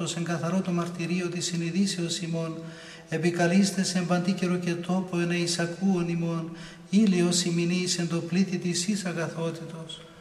αγαθότος εν καθαρό το μαρτυρίο της συνειδήσεως ημών, επικαλείστε σε παντή καιρο και τόπο εν εισακούων ημών, ήλιος ημινής εν το πλήθη της εις αγαθότητος.